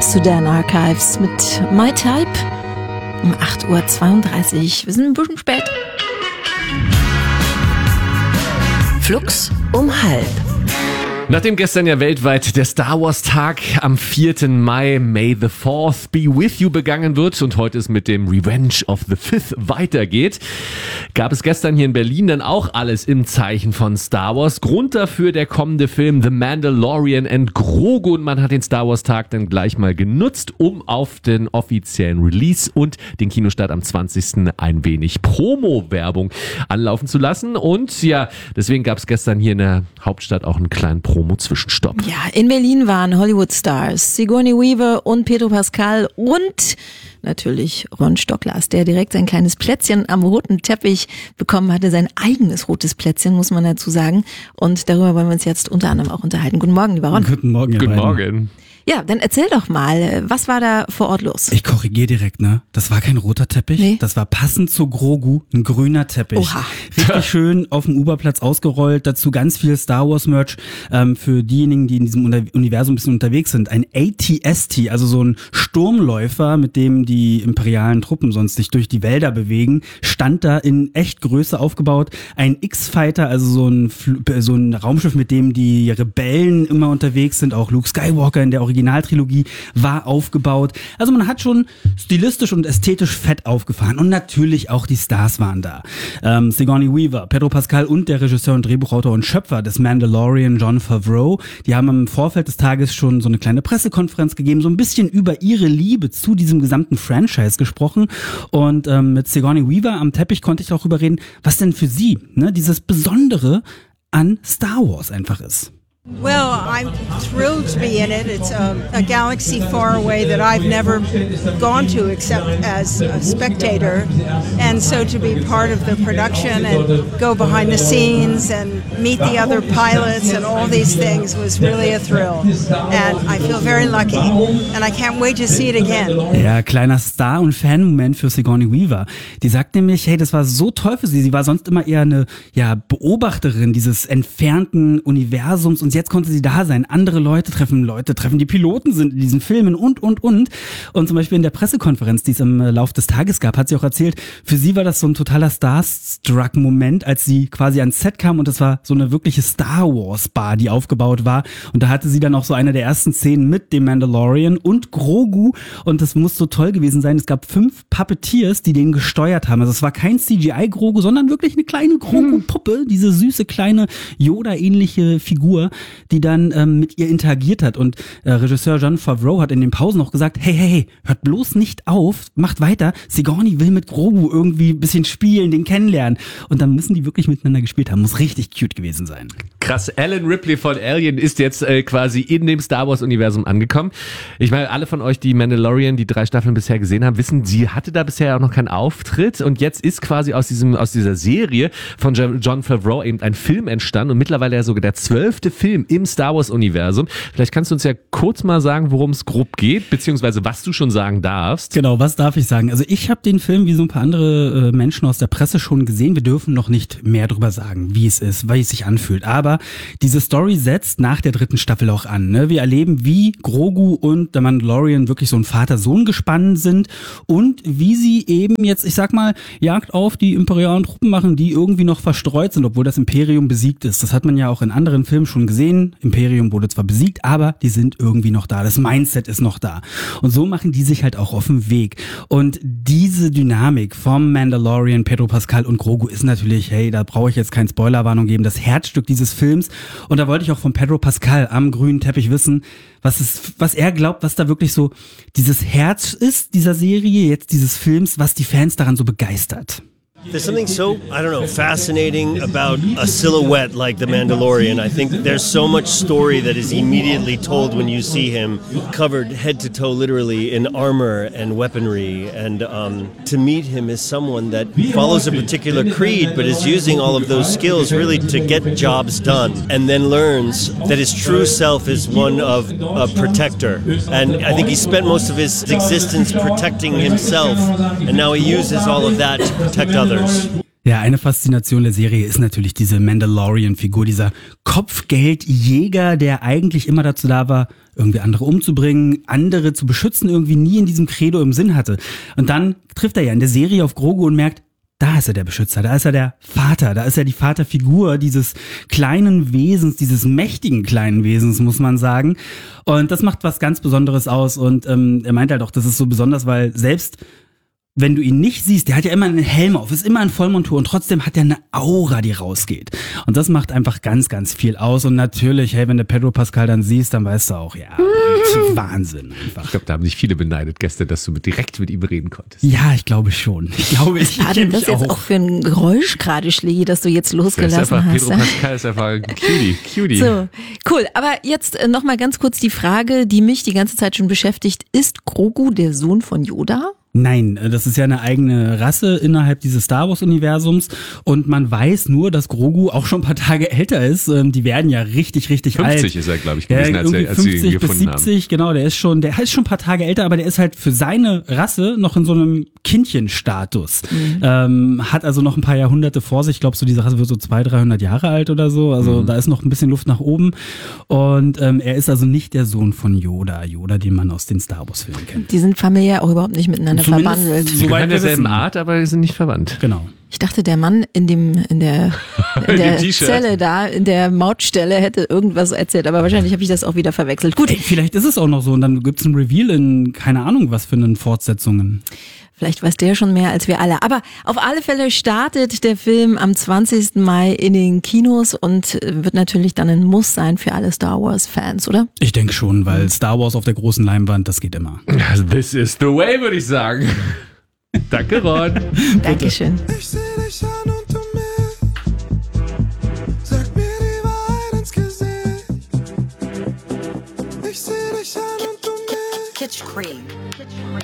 Sudan Archives mit My Type um 8:32 Uhr. Wir sind ein bisschen spät. Flux um 12:30. Nachdem gestern ja weltweit der Star Wars Tag am 4. Mai, May the 4th be with you, begangen wird und heute es mit dem Revenge of the Fifth weitergeht, gab es gestern hier in Berlin dann auch alles im Zeichen von Star Wars. Grund dafür der kommende Film The Mandalorian and Grogu, und man hat den Star Wars Tag dann gleich mal genutzt, um auf den offiziellen Release und den Kinostart am 20. ein wenig Promo-Werbung anlaufen zu lassen. Und ja, deswegen gab es gestern hier in der Hauptstadt auch einen kleinen Promo-Zwischenstopp. Ja, in Berlin waren Hollywood-Stars Sigourney Weaver und Pedro Pascal und natürlich Ron Stocklas, der direkt sein kleines Plätzchen am roten Teppich bekommen hatte, sein eigenes rotes Plätzchen, muss man dazu sagen. Und darüber wollen wir uns jetzt unter anderem auch unterhalten. Guten Morgen, lieber Ron. Guten Morgen, ihr Guten beiden. Morgen. Ja, dann erzähl doch mal, was war da vor Ort los? Ich korrigiere direkt, ne? Das war kein roter Teppich, Nee. Das war passend zu Grogu ein grüner Teppich. Oha. Richtig schön auf dem Uberplatz ausgerollt, dazu ganz viel Star Wars Merch für diejenigen, die in diesem Universum ein bisschen unterwegs sind. Ein AT-ST, also so ein Sturmläufer, mit dem die imperialen Truppen sonst sich durch die Wälder bewegen, stand da in echt Größe aufgebaut. Ein X-Fighter, also so ein Raumschiff, mit dem die Rebellen immer unterwegs sind, auch Luke Skywalker in der Originaltrilogie war aufgebaut. Also man hat schon stilistisch und ästhetisch fett aufgefahren. Und natürlich auch die Stars waren da. Sigourney Weaver, Pedro Pascal und der Regisseur und Drehbuchautor und Schöpfer des Mandalorian, Jon Favreau, die haben im Vorfeld des Tages schon so eine kleine Pressekonferenz gegeben, so ein bisschen über ihre Liebe zu diesem gesamten Franchise gesprochen. Und mit Sigourney Weaver am Teppich konnte ich darüber reden, was denn für sie dieses Besondere an Star Wars einfach ist. Well, I'm thrilled to be in it. It's a galaxy far away that I've never gone to except as a spectator. And so to be part of the production and go behind the scenes and meet the other pilots and all these things was really a thrill. And I feel very lucky. And I can't wait to see it again. Ja, kleiner Star- und Fan-Moment für Sigourney Weaver. Die sagt nämlich, hey, das war so toll für sie. Sie war sonst immer eher eine Beobachterin dieses entfernten Universums, und jetzt konnte sie da sein. Andere Leute treffen, die Piloten sind in diesen Filmen und. Und zum Beispiel in der Pressekonferenz, die es im Lauf des Tages gab, hat sie auch erzählt, für sie war das so ein totaler Starstruck-Moment, als sie quasi ans Set kam, und das war so eine wirkliche Star Wars-Bar, die aufgebaut war. Und da hatte sie dann auch so eine der ersten Szenen mit dem Mandalorian und Grogu, und das muss so toll gewesen sein. Es gab 5 Puppeteers, die den gesteuert haben. Also es war kein CGI-Grogu, sondern wirklich eine kleine Grogu-Puppe, diese süße kleine Yoda-ähnliche Figur, die dann mit ihr interagiert hat. Und Regisseur Jon Favreau hat in den Pausen auch gesagt, hey, hört bloß nicht auf, macht weiter. Sigourney will mit Grogu irgendwie ein bisschen spielen, den kennenlernen. Und dann müssen die wirklich miteinander gespielt haben. Muss richtig cute gewesen sein. Krass, Alan Ripley von Alien ist jetzt quasi in dem Star Wars Universum angekommen. Ich meine, alle von euch, die Mandalorian, die 3 Staffeln bisher gesehen haben, wissen, sie hatte da bisher auch noch keinen Auftritt, und jetzt ist quasi aus dieser Serie von Jon Favreau eben ein Film entstanden und mittlerweile ja sogar der 12. Film im Star Wars Universum. Vielleicht kannst du uns ja kurz mal sagen, worum es grob geht, beziehungsweise was du schon sagen darfst. Genau, was darf ich sagen? Also ich habe den Film wie so ein paar andere Menschen aus der Presse schon gesehen. Wir dürfen noch nicht mehr drüber sagen, wie es ist, wie es sich anfühlt. Aber diese Story setzt nach der 3. Staffel auch an. Ne? Wir erleben, wie Grogu und der Mandalorian wirklich so ein Vater-Sohn-Gespann sind und wie sie eben jetzt, ich sag mal, Jagd auf die imperialen Truppen machen, die irgendwie noch verstreut sind, obwohl das Imperium besiegt ist. Das hat man ja auch in anderen Filmen schon gesehen. Imperium wurde zwar besiegt, aber die sind irgendwie noch da. Das Mindset ist noch da. Und so machen die sich halt auch auf den Weg. Und diese Dynamik vom Mandalorian, Pedro Pascal und Grogu ist natürlich, hey, da brauche ich jetzt keine Spoilerwarnung geben, das Herzstück dieses Films. Und da wollte ich auch von Pedro Pascal am grünen Teppich wissen, was er glaubt, was da wirklich so dieses Herz ist, dieser Serie, jetzt dieses Films, was die Fans daran so begeistert. There's something so, I don't know, fascinating about a silhouette like the Mandalorian. I think there's so much story that is immediately told when you see him covered head to toe literally in armor and weaponry. And to meet him as someone that follows a particular creed but is using all of those skills really to get jobs done, and then learns that his true self is one of a protector. And I think he spent most of his existence protecting himself, and now he uses all of that to protect others. Ja, eine Faszination der Serie ist natürlich diese Mandalorian-Figur, dieser Kopfgeldjäger, der eigentlich immer dazu da war, irgendwie andere umzubringen, andere zu beschützen, irgendwie nie in diesem Credo im Sinn hatte. Und dann trifft er ja in der Serie auf Grogu und merkt, da ist er der Beschützer, da ist er der Vater, da ist er die Vaterfigur dieses kleinen Wesens, dieses mächtigen kleinen Wesens, muss man sagen. Und das macht was ganz Besonderes aus und er meint halt auch, das ist so besonders, weil selbst wenn du ihn nicht siehst, der hat ja immer einen Helm auf, ist immer in Vollmontur und trotzdem hat er eine Aura, die rausgeht. Und das macht einfach ganz, ganz viel aus. Und natürlich, hey, wenn du Pedro Pascal dann siehst, dann weißt du auch, ja, Wahnsinn einfach. Ich glaube, da haben sich viele beneidet gestern, dass du direkt mit ihm reden konntest. Ja, ich glaube schon. Ich war denn das jetzt auch für ein Geräusch gerade, Schlägi, das du jetzt losgelassen hast? Pedro Pascal ist einfach ein Cutie. So, cool. Aber jetzt nochmal ganz kurz die Frage, die mich die ganze Zeit schon beschäftigt. Ist Grogu der Sohn von Yoda? Nein, das ist ja eine eigene Rasse innerhalb dieses Star Wars Universums und man weiß nur, dass Grogu auch schon ein paar Tage älter ist. Die werden ja richtig 50 alt. 50 ist er, glaube ich, gewesen, als sie ihn gefunden 70, haben. Genau, der ist schon ein paar Tage älter, aber der ist halt für seine Rasse noch in so einem Kindchenstatus. Hat also noch ein paar Jahrhunderte vor sich. Ich glaube, so diese Rasse wird so 200-300 Jahre alt oder so. Also da ist noch ein bisschen Luft nach oben. Und er ist also nicht der Sohn von Yoda, den man aus den Star Wars Filmen kennt. Die sind familiär auch überhaupt nicht miteinander verbandelt. Sie gehören derselben Art, aber die sind nicht verwandt. Genau. Ich dachte, der Mann in der Zelle da, in der Mautstelle hätte irgendwas erzählt, aber wahrscheinlich habe ich das auch wieder verwechselt. Gut. Ey, vielleicht ist es auch noch so und dann gibt's ein Reveal in keine Ahnung was für einen Fortsetzungen. Vielleicht weiß der schon mehr als wir alle. Aber auf alle Fälle startet der Film am 20. Mai in den Kinos und wird natürlich dann ein Muss sein für alle Star Wars-Fans, oder? Ich denke schon, weil Star Wars auf der großen Leinwand, das geht immer. This is the way, würde ich sagen. Danke, Ron. Dankeschön. Ich seh dich an und du mich. Sag mir die Wahrheit ins Gesicht. Ich seh dich an und du mich. Kitsch Creek.